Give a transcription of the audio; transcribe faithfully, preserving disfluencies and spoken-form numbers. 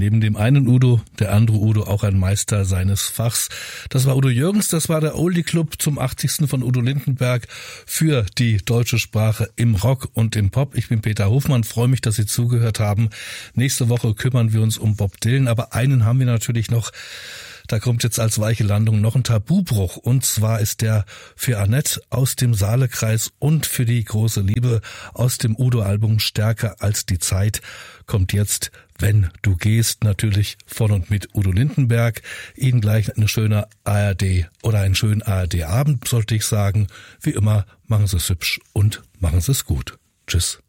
Neben dem einen Udo, der andere Udo auch ein Meister seines Fachs. Das war Udo Jürgens, das war der Oldie Club zum achtzigsten von Udo Lindenberg für die deutsche Sprache im Rock und im Pop. Ich bin Peter Hofmann, freue mich, dass Sie zugehört haben. Nächste Woche kümmern wir uns um Bob Dylan, aber einen haben wir natürlich noch. Da kommt jetzt als weiche Landung noch ein Tabubruch. Und zwar ist der für Annette aus dem Saalekreis und für die große Liebe aus dem Udo-Album Stärker als die Zeit. Kommt jetzt, wenn du gehst, natürlich von und mit Udo Lindenberg. Ihnen gleich eine schöne A R D oder einen schönen A R D-Abend, sollte ich sagen. Wie immer, machen Sie es hübsch und machen Sie es gut. Tschüss.